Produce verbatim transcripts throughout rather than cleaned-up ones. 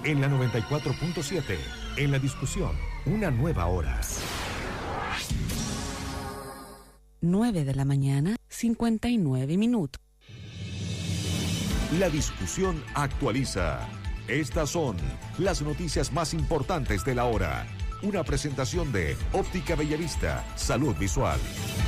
En la noventa y cuatro punto siete, en la discusión, una nueva hora. nueve de la mañana, cincuenta y nueve minutos. La discusión actualiza. Estas son las noticias más importantes de la hora. Una presentación de Óptica Bellavista, Salud Visual.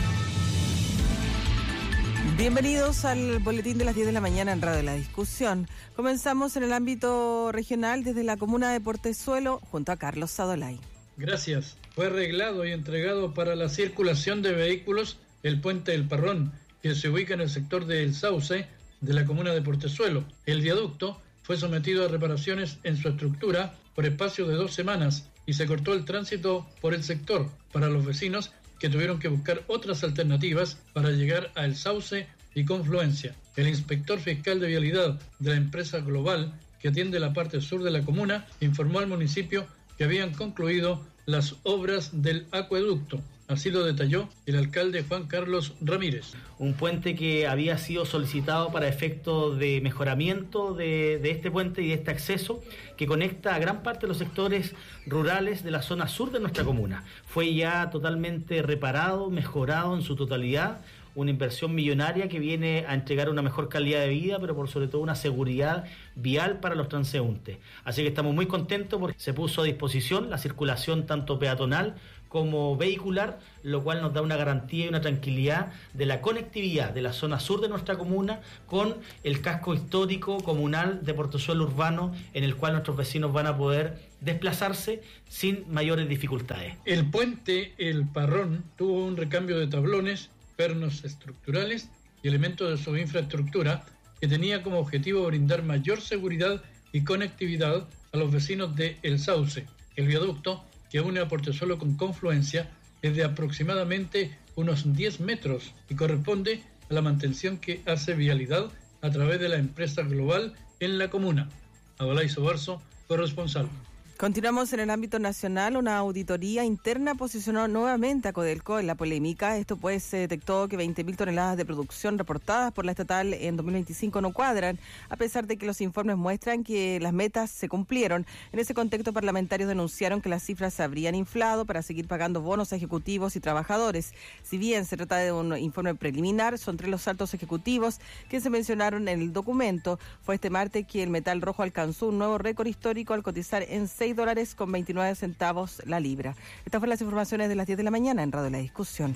Bienvenidos al boletín de las diez de la mañana en Radio La Discusión. Comenzamos en el ámbito regional desde la comuna de Portezuelo junto a Carlos Sadolay. Gracias. Fue arreglado y entregado para la circulación de vehículos el puente del Parrón, que se ubica en el sector de El Sauce de la comuna de Portezuelo. El viaducto fue sometido a reparaciones en su estructura por espacio de dos semanas y se cortó el tránsito por el sector para los vecinos que tuvieron que buscar otras alternativas para llegar a El Sauce y Confluencia. El inspector fiscal de vialidad de la empresa Global, que atiende la parte sur de la comuna, informó al municipio que habían concluido las obras del acueducto. Así lo detalló el alcalde Juan Carlos Ramírez. Un puente que había sido solicitado para efectos de mejoramiento de, de este puente y de este acceso que conecta a gran parte de los sectores rurales de la zona sur de nuestra comuna. Fue ya totalmente reparado, mejorado en su totalidad, una inversión millonaria que viene a entregar una mejor calidad de vida, pero por sobre todo una seguridad vial para los transeúntes. Así que estamos muy contentos porque se puso a disposición la circulación tanto peatonal como vehicular, lo cual nos da una garantía y una tranquilidad de la conectividad de la zona sur de nuestra comuna con el casco histórico comunal de Portezuelo Urbano, en el cual nuestros vecinos van a poder desplazarse sin mayores dificultades. El puente El Parrón tuvo un recambio de tablones, pernos estructurales y elementos de su infraestructura que tenía como objetivo brindar mayor seguridad y conectividad a los vecinos de El Sauce. El viaducto que une a Portezuelo con Confluencia es de aproximadamente unos diez metros y corresponde a la mantención que hace Vialidad a través de la empresa Global en la comuna. Adolay Sobarzo, corresponsal. Continuamos en el ámbito nacional. Una auditoría interna posicionó nuevamente a Codelco en la polémica. Esto pues se detectó que veinte mil toneladas de producción reportadas por la estatal en dos mil veinticinco no cuadran, a pesar de que los informes muestran que las metas se cumplieron. En ese contexto, parlamentarios denunciaron que las cifras se habrían inflado para seguir pagando bonos a ejecutivos y trabajadores. Si bien se trata de un informe preliminar, son tres los altos ejecutivos que se mencionaron en el documento. Fue este martes que el metal rojo alcanzó un nuevo récord histórico al cotizar en seis dólares con veintinueve centavos la libra. Estas fueron las informaciones de las diez de la mañana en Radio La Discusión.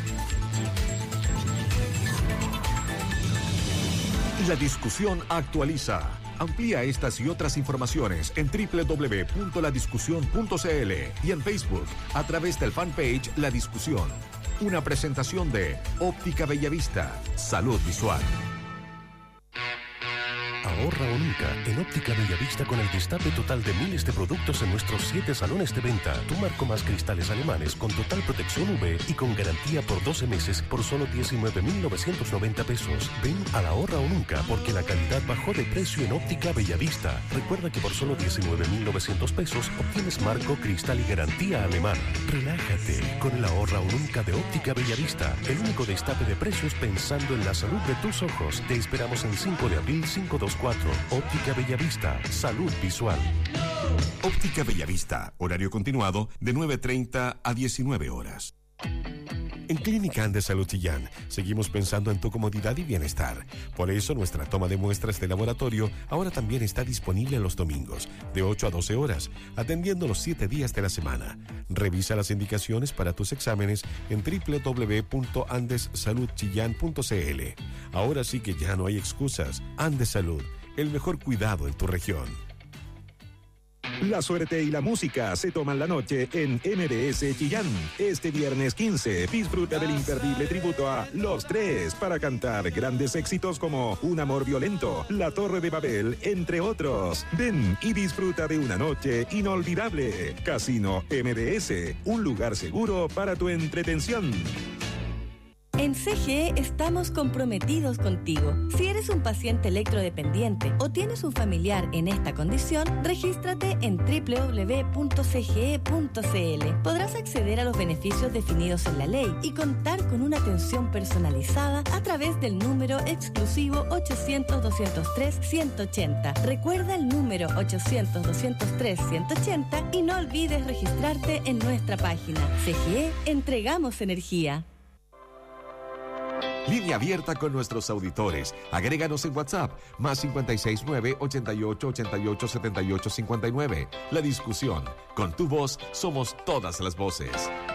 La discusión actualiza. Amplía estas y otras informaciones en doble u doble u doble u punto la discusión punto c l y en Facebook a través del fanpage La Discusión. Una presentación de Óptica Bellavista, Salud Visual. Ahorra o nunca en Óptica Bellavista con el destape total de miles de productos en nuestros siete salones de venta. Tu marco más cristales alemanes con total protección U V y con garantía por doce meses por solo diecinueve mil novecientos noventa pesos. Ven a la ahorra o nunca porque la calidad bajó de precio en Óptica Bellavista. Recuerda que por solo diecinueve mil novecientos pesos obtienes marco, cristal y garantía alemana. Relájate con el ahorra o nunca de Óptica Bellavista. El único destape de precios pensando en la salud de tus ojos. Te esperamos en cinco de abril cinco dos cuatro. Óptica Bellavista, Salud Visual. Óptica Bellavista, horario continuado de nueve treinta a diecinueve horas. En Clínica Andes Salud Chillán seguimos pensando en tu comodidad y bienestar. Por eso nuestra toma de muestras de laboratorio ahora también está disponible los domingos, de ocho a doce horas, atendiendo los siete días de la semana. Revisa las indicaciones para tus exámenes en doble u doble u doble u punto andes salud chillán punto c l. Ahora sí que ya no hay excusas. Andes Salud, el mejor cuidado en tu región. La suerte y la música se toman la noche en M D S Chillán. Este viernes quince, disfruta del imperdible tributo a Los Tres para cantar grandes éxitos como Un Amor Violento, La Torre de Babel, entre otros. Ven y disfruta de una noche inolvidable. Casino M D S, un lugar seguro para tu entretención. En C G E estamos comprometidos contigo. Si eres un paciente electrodependiente o tienes un familiar en esta condición, regístrate en doble u doble u doble u punto c g e punto c l. Podrás acceder a los beneficios definidos en la ley y contar con una atención personalizada a través del número exclusivo ochocientos, doscientos tres, ciento ochenta. Recuerda el número ochocientos, doscientos tres, ciento ochenta y no olvides registrarte en nuestra página. C G E, entregamos energía. Línea abierta con nuestros auditores. Agréganos en WhatsApp, más cincuenta y seis nueve, ochenta y ocho, ochenta y ocho, setenta y ocho cincuenta y nueve. La discusión. Con tu voz somos todas las voces.